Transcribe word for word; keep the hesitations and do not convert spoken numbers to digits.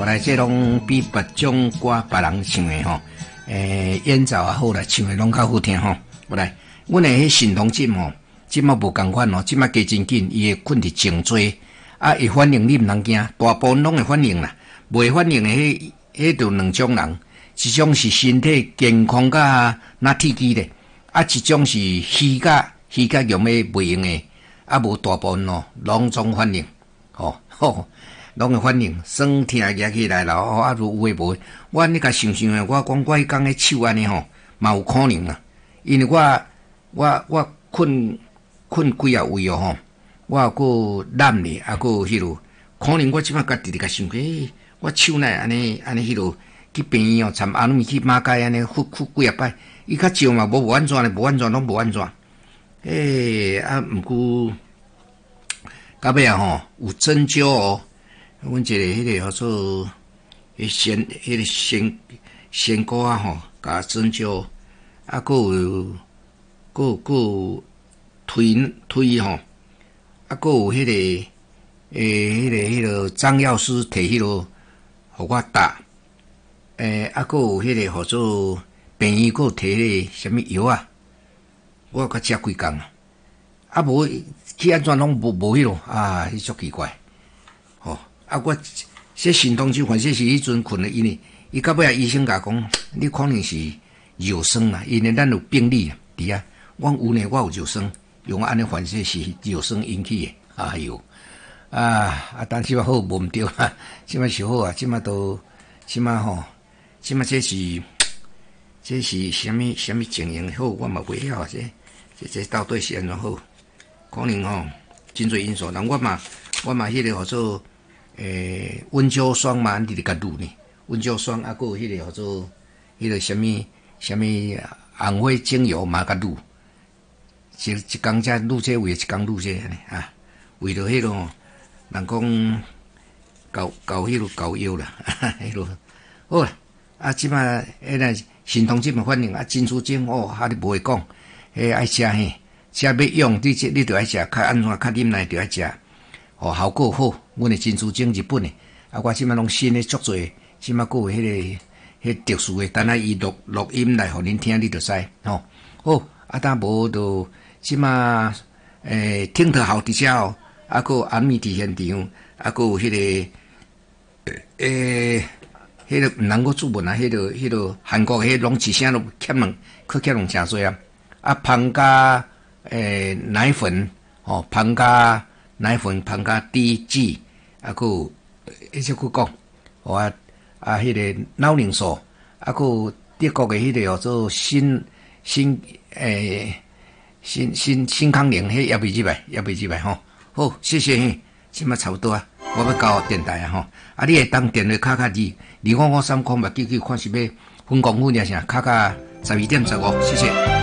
我来这拢比别种歌别人唱的吼，诶、欸，演奏也好啦，唱的拢较好听吼。我来，阮的迄神童节吼，即马无共款哦，即马加真紧，伊会困伫静椎，啊，会反应你毋通惊，大部分拢会反应啦，袂反应的迄迄就两种人，一种是身体健康甲那铁机的，啊，一种是虚甲虚甲用诶袂用的，啊，无大部分哦，拢总反应，吼吼。拢会反应，酸痛举起来啦，哦，啊，如有诶无诶，我你甲想想诶，我讲我迄工诶手安尼吼，嘛有可能啦，因为我我我困困几啊位哦吼，我有个懒咧，啊个迄落，可能我即摆家己伫甲想，诶，我手乃安尼安尼迄落去病院哦，参阿咪去马街安尼复复几啊摆，伊较少嘛，无无安怎咧，无安怎拢无安怎，诶、欸，啊，毋过到尾啊吼，有针灸哦。阮一个迄个叫做迄仙，迄个仙仙姑啊吼，甲针灸，啊，佫有佫有佫有推推吼，啊，佫有迄、那个诶，迄、那个迄、那个张药师摕迄落互我打，诶，啊，佫有迄个叫做病院佫摕迄个什么药啊，我甲食几工啊，啊无去安怎拢无无迄落啊，迄足奇怪，吼。啊，我这神童就反正是迄阵困了，因为伊到尾啊，医生甲讲，你可能是肉酸啦，因为咱有病理啊，伫啊，我有呢，我有肉酸，用安尼反正是肉酸引起的，哎呦，啊啊，但是嘛好无毋对啦，即摆是好啊，即摆都即摆吼，即摆这是这是啥物啥物情形好，我嘛袂晓啊，这这这到底是安怎好？可能吼真侪因素，人我嘛我嘛迄个叫做。诶，温灸霜嘛，你伫甲撸呢？温灸霜啊，还有迄个叫做迄个什么什么红花精油嘛，甲撸，一一工才撸这位，一工撸这呢啊。为了迄落，人讲搞搞迄落搞药啦，迄落好啦。啊，即摆迄个神童即嘛反应啊，珍珠精哦，哈你无会讲，迄爱食嘿，食要用你这你着爱食，较安怎较啉来着爱食。哦，效果好，阮的珍珠精日本的，啊，我即摆拢新的足侪，即摆佫有迄、那个迄特殊的，等下伊录录音来互恁听，你着知吼。好，啊，当无就即摆诶，听特好伫遮哦，啊，佫暗暝伫现场，啊，佫有迄、那个诶，迄、那个毋通我注文啊，迄、那个迄、那个韩国迄拢一声都欠两，去欠两诚侪啊，啊，芳加诶奶粉，吼，芳加。奶粉、芳加低脂，啊，佫有迄些佫讲，我啊啊，迄、那个脑凝素，啊，佫有德国的迄个叫做新新诶新新新康宁，迄也未入来，也未入来吼。好，谢谢嘿，即摆差不多啊，我要交电台啊吼。啊，你会当电话卡卡二二五五三空八九九，看是要分公分定啥，卡卡十二点十五，谢谢。